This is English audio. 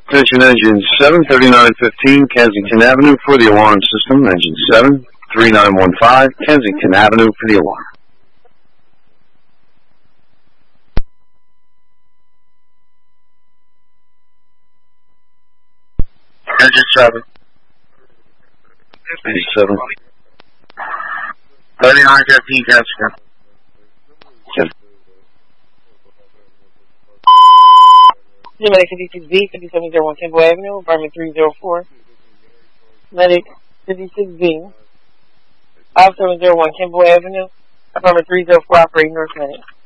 Attention engine 7, 3915 Kensington Avenue for the alarm system. Engine 7, 3915 Kensington Avenue for the alarm. Engine 7. Engine 7. 3915 Kensington. Medic 56B, 5701 Kimball Avenue, apartment 304. Medic 56B, 5701 Kimball Avenue, apartment 304, operating North Medic.